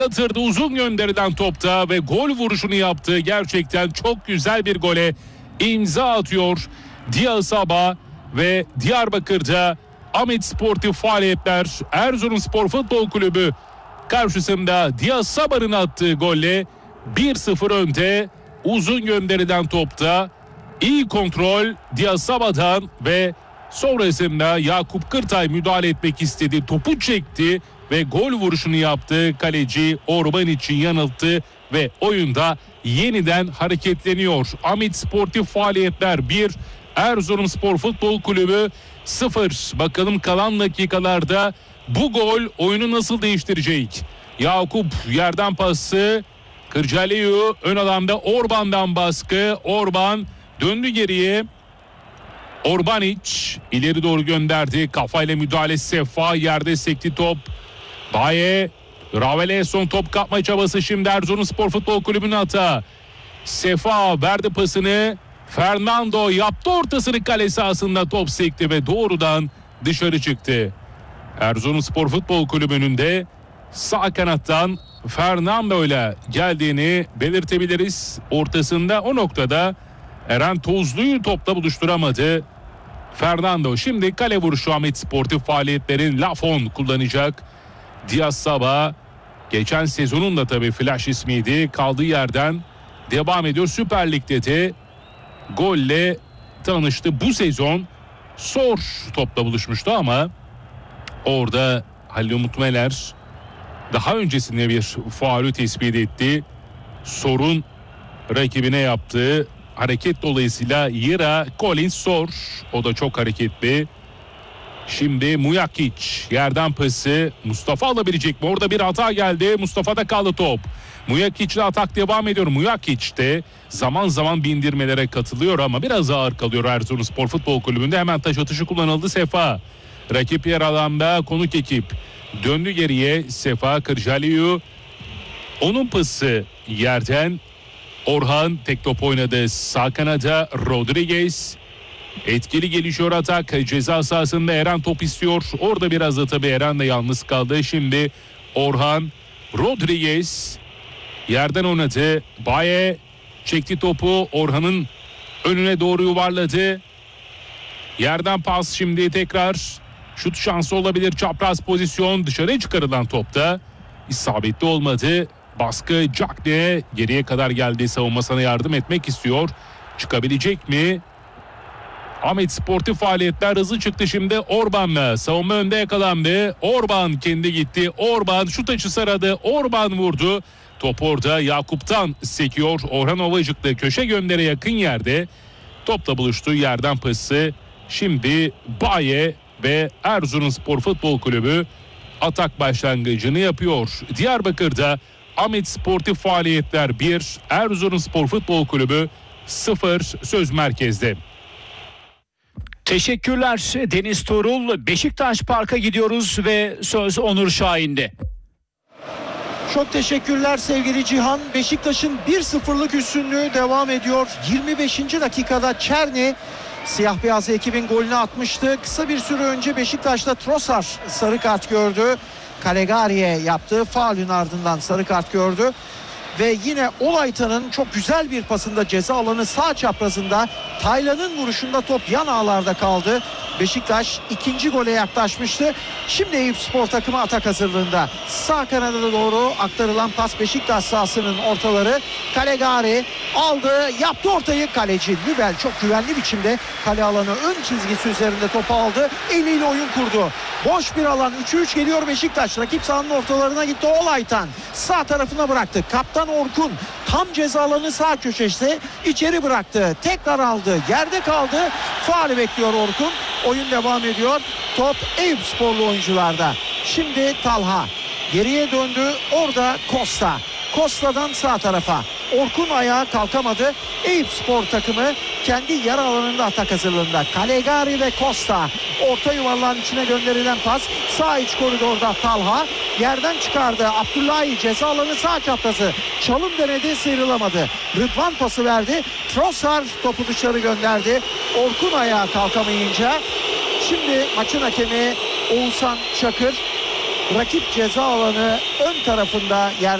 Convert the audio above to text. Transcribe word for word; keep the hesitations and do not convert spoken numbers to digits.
yatırdı uzun gönderiden topta ve gol vuruşunu yaptı. Gerçekten çok güzel bir gole imza atıyor Diyasaba ve Diyarbakır'da Ahmet Sportif faaliyetler Erzurumspor Futbol Kulübü karşısında Diyasaba'nın attığı golle bir sıfır önde. Uzun gönderiden topta iyi kontrol Diyasaba'dan ve sonrasında Yakup Kırtay müdahale etmek istedi. Topu çekti ve gol vuruşunu yaptı. Kaleci Orban için yanılttı ve oyunda yeniden hareketleniyor. Ahmet Sportif faaliyetler bir, Erzurumspor Futbol Kulübü sıfır. Bakalım kalan dakikalarda bu gol oyunu nasıl değiştirecek? Yakup yerden pası, Kırcaliyu ön alanda Orban'dan baskı. Orban döndü geriye. Orbanic ileri doğru gönderdi. Kafayla müdahale Sefa, yerde sekti top. Baye, Ravele son top kapma çabası şimdi Erzurumspor Futbol Kulübü'nün hata. Sefa verdi pasını. Fernando yaptı ortasını, kale sahasında top sekti ve doğrudan dışarı çıktı. Erzurumspor Futbol Kulübü'nün de sağ kanattan Fernando ile geldiğini belirtebiliriz. Ortasında o noktada Eren Tozlu'yu topla buluşturamadı Fernando. Şimdi kale vuruşu Ahmet Sportif faaliyetlerin Lafon kullanacak. Diyasaba geçen sezonun da tabii flash ismiydi. Kaldığı yerden devam ediyor. Süper Lig'de de golle tanıştı. Bu sezon Sor topla buluşmuştu ama orada Halil Umut Meler daha öncesinde bir faulü tespit etti. Sor'un rakibine yaptığı hareket dolayısıyla Yira Collins Sor, o da çok hareketli. Şimdi Mujakic yerden pası, Mustafa alabilecek mi? Orada bir hata geldi. Mustafa'da kaldı top. Mujakic'le atak devam ediyor. Mujakic de zaman zaman bindirmelere katılıyor ama biraz ağır kalıyor Erzurumspor Futbol Kulübü'nde. Hemen taş atışı kullanıldı. Sefa rakip yer alanda, konuk ekip döndü geriye. Sefa, Kırcaliyu, onun pası yerden. Orhan tek top oynadı sağ kanada. Rodriguez etkili gelişiyor atak. Ceza sahasında Eren top istiyor. Orada biraz da tabii Eren de yalnız kaldı. Şimdi Orhan, Rodriguez yerden oynadı. Baye çekti topu, Orhan'ın önüne doğru yuvarladı. Yerden pas, şimdi tekrar şut şansı olabilir. Çapraz pozisyon, dışarıya çıkarılan topta isabetli olmadı. Baskı Cagne geriye kadar geldi, savunmasına yardım etmek istiyor. Çıkabilecek mi? Ahmet Sportif faaliyetler hızlı çıktı şimdi. Orban'la savunma önde yakalandı. Orban kendi gitti. Orban şut açısı aradı. Orban vurdu. Top orada Yakup'tan sekiyor. Orhan Ovacık'la köşe göndere yakın yerde topla buluştuğu yerden pası. Şimdi Baye ve Erzurumspor Futbol Kulübü atak başlangıcını yapıyor. Diyarbakır'da Ahmet Sportif faaliyetler bir, Erzurumspor Futbol Kulübü sıfır. Söz merkezde. Teşekkürler Deniz Tuğrul. Beşiktaş Park'a gidiyoruz ve söz Onur Şahin'de. Çok teşekkürler sevgili Cihan. Beşiktaş'ın bir sıfırlık üstünlüğü devam ediyor. yirmi beşinci dakikada Çerni siyah beyaz ekibin golünü atmıştı. Kısa bir süre önce Beşiktaş'ta Trossard sarı kart gördü. Calegari'ye yaptığı faulün ardından sarı kart gördü. Ve yine Olaytan'ın çok güzel bir pasında ceza alanı sağ çaprazında, Taylan'ın vuruşunda top yan ağlarda kaldı. Beşiktaş ikinci gole yaklaşmıştı. Şimdi Eyüpspor takımı atak hazırlığında. Sağ kanada doğru aktarılan pas, Beşiktaş sahasının ortaları. Calegari aldı, yaptı ortayı. Kaleci Nübel çok güvenli biçimde kale alanı ön çizgisi üzerinde topu aldı. Eliyle oyun kurdu. Boş bir alan, üçe üç geliyor Beşiktaş. Rakip sahanın ortalarına gitti. Olaytan sağ tarafına bıraktı. Kaptan Orkun tam ceza alanı sağ köşesi içeri bıraktı. Tekrar aldı. Yerde kaldı. Faul bekliyor Orkun. Oyun devam ediyor. Top Eyüpsporlu oyuncularda. Şimdi Talha geriye döndü. Orada Costa. Costa'dan sağ tarafa. Orkun ayağa kalkamadı. Eyüpspor takımı kendi yarı alanında atak hazırlığında. Calegari ve Costa. Orta yuvarlağın içine gönderilen pas. Sağ iç koridorda Talha. Yerden çıkardı. Abdullahi ceza alanı sağ çaprazı. Çalım denedi, sıyrılamadı. Rıdvan pası verdi. Trossard topu dışarı gönderdi. Orkun ayağa kalkamayınca şimdi maçın hakemi Oğuzhan Çakır rakip ceza alanı ön tarafında yer